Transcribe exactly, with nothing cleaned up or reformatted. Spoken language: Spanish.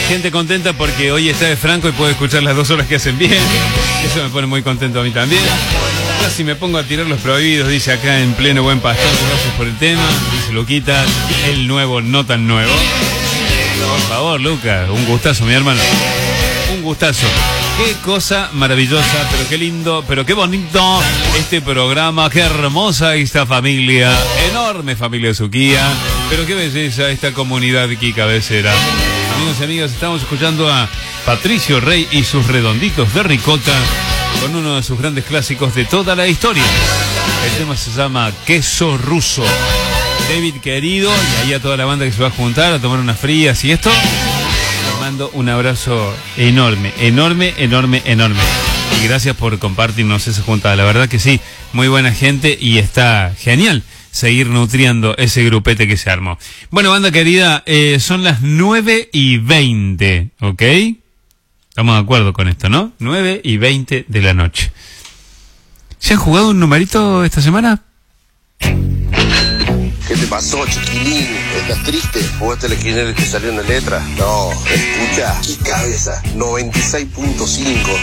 Gente contenta porque hoy está de Franco y puede escuchar las dos horas que hacen bien. Eso me pone muy contento a mí también. Ahora si me pongo a tirar los prohibidos, dice acá en pleno Buen Pastor, gracias por el tema. Dice Luquita, el nuevo no tan nuevo. Por favor, Lucas, un gustazo, mi hermano. Un gustazo. Qué cosa maravillosa, pero qué lindo, pero qué bonito este programa, qué hermosa esta familia, enorme familia Suquía, pero qué belleza esta comunidad aquí cabecera. Amigos y amigas, estamos escuchando a Patricio Rey y sus redonditos de ricota con uno de sus grandes clásicos de toda la historia. El tema se llama Queso Ruso. David querido, y ahí a toda la banda que se va a juntar a tomar unas frías y esto, les mando un abrazo enorme, enorme, enorme, enorme. Y gracias por compartirnos esa juntada. La verdad que sí, muy buena gente y está genial seguir nutriendo ese grupete que se armó. Bueno, banda querida, eh, son las nueve y veinte, ¿ok? Estamos de acuerdo con esto, ¿no? nueve y veinte de la noche. ¿Se han jugado un numerito esta semana? ¿Qué te pasó, chiquilín? ¿Estás triste? ¿Jugaste el esquinero que salió en la letra? No, escucha, mi cabeza, noventa y seis punto cinco.